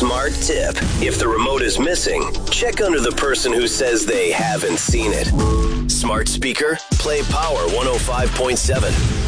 Smart tip. If the remote is missing, check under the person who says they haven't seen it. Smart speaker, play Power 105.7.